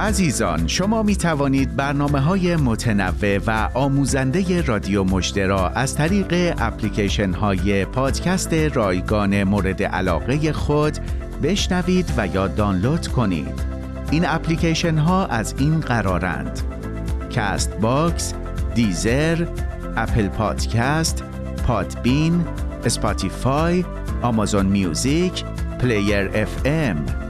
عزیزان، شما می توانید برنامه‌های متنوع و آموزنده رادیو مژده را از طریق اپلیکیشن‌های پادکست رایگان مورد علاقه خود بشنوید و یا دانلود کنید. این اپلیکیشن‌ها از این قرارند: کست باکس، دیزر، اپل پادکست، پادبین، اسپاتیفای، آمازون میوزیک، پلیر FM.